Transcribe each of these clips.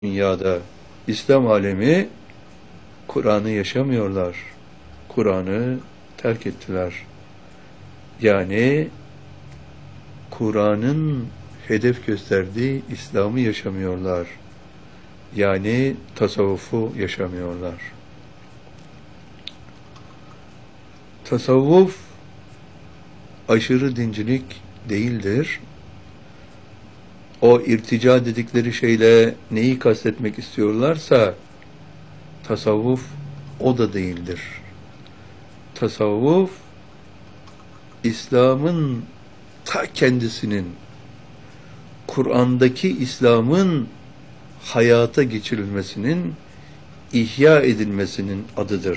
Dünyada İslam alemi Kur'an'ı yaşamıyorlar. Kur'an'ı terk ettiler. Yani Kur'an'ın hedef gösterdiği İslam'ı yaşamıyorlar. Yani tasavvufu yaşamıyorlar. Tasavvuf aşırı dincilik değildir. O irtica dedikleri şeyle neyi kastetmek istiyorlarsa tasavvuf o da değildir. Tasavvuf İslam'ın ta kendisinin, Kur'an'daki İslam'ın hayata geçirilmesinin, ihya edilmesinin adıdır.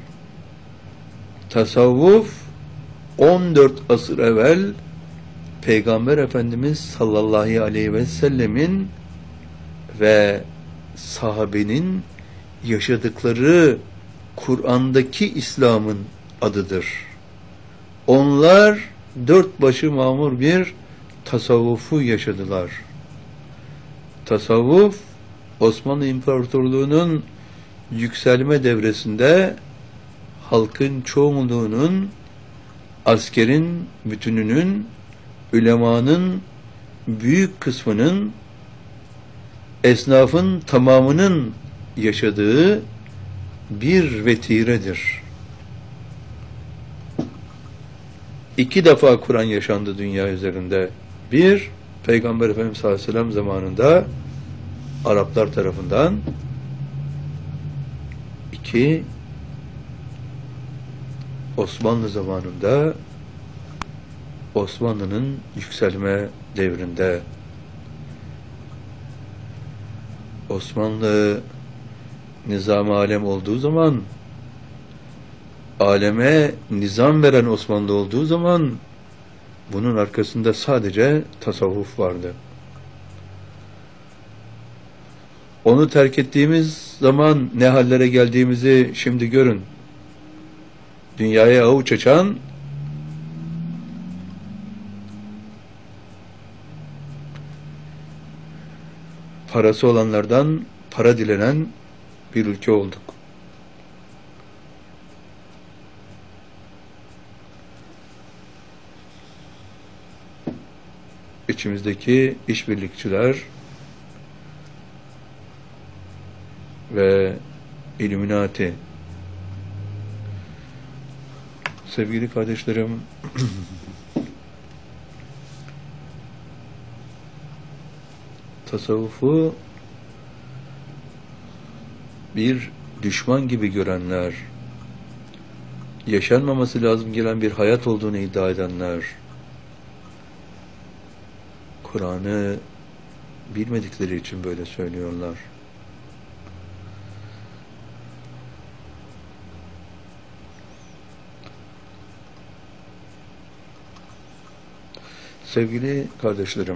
Tasavvuf 14 asır evvel Peygamber Efendimiz sallallahu aleyhi ve sellemin ve sahabenin yaşadıkları Kur'an'daki İslam'ın adıdır. Onlar dört başı mamur bir tasavvufu yaşadılar. Tasavvuf, Osmanlı İmparatorluğu'nun yükselme devresinde halkın çoğunluğunun, askerin bütününün, ülemanın büyük kısmının, esnafın tamamının yaşadığı bir vetiredir. 2 defa Kur'an yaşandı dünya üzerinde. Bir, Peygamber Efendimiz sallallahu aleyhi ve sellem zamanında Araplar tarafından. 2, Osmanlı zamanında, Osmanlı'nın yükselme devrinde. Osmanlı nizam-ı alem olduğu zaman, aleme nizam veren Osmanlı olduğu zaman, bunun arkasında sadece tasavvuf vardı. Onu terk ettiğimiz zaman ne hallere geldiğimizi şimdi görün. Dünyaya avuç açan, parası olanlardan para dilenen bir ülke olduk. İçimizdeki işbirlikçiler ve İlluminati. Sevgili kardeşlerim, tasavvufu bir düşman gibi görenler, yaşanmaması lazım gelen bir hayat olduğunu iddia edenler, Kur'an'ı bilmedikleri için böyle söylüyorlar. Sevgili kardeşlerim,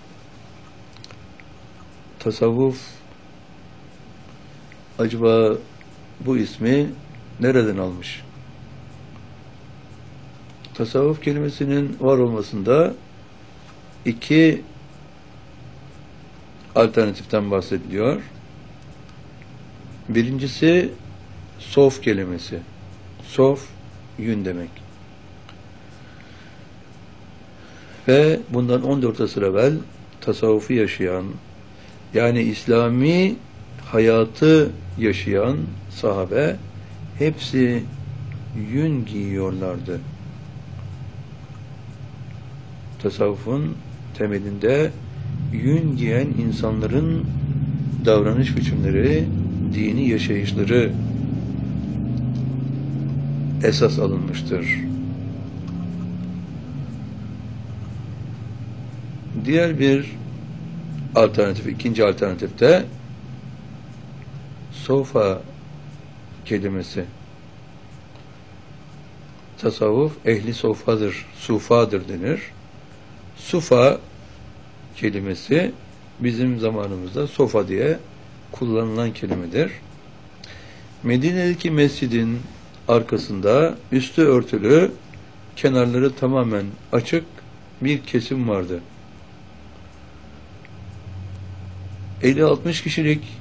tasavvuf acaba bu ismi nereden almış? Tasavvuf kelimesinin var olmasında 2 alternatiften bahsediliyor. Birincisi sof kelimesi. Sof, yün demek. Ve bundan 14 asır evvel tasavvufu yaşayan, yani İslami hayatı yaşayan sahabe hepsi yün giyiyorlardı. Tasavvufun temelinde yün giyen insanların davranış biçimleri, dini yaşayışları esas alınmıştır. Diğer bir alternatif, ikinci alternatifte sofa kelimesi. Tasavvuf ehli sofadır, sufadır denir. Sufa kelimesi bizim zamanımızda sofa diye kullanılan kelimedir. Medine'deki mescidin arkasında üstü örtülü, kenarları tamamen açık bir kesim vardı. 50-60 kişilik